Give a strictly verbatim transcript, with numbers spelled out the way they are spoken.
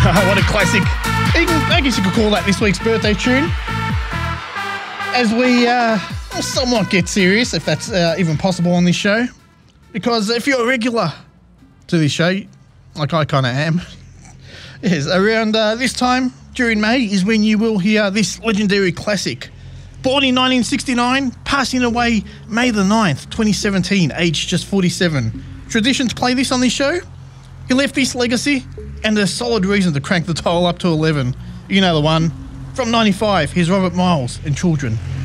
What a classic. I guess you could call that this week's birthday tune. As we uh, well, somewhat get serious, if that's uh, even possible on this show. Because if you're a regular to this show, like I kind of am, yes, around uh, this time during May is when you will hear this legendary classic. Born in nineteen sixty-nine, passing away May the ninth, twenty seventeen, aged just forty-seven. Tradition to play this on this show? He left this legacy and a solid reason to crank the dial up to eleven. You know the one. From ninety-five, here's Robert Miles and Children.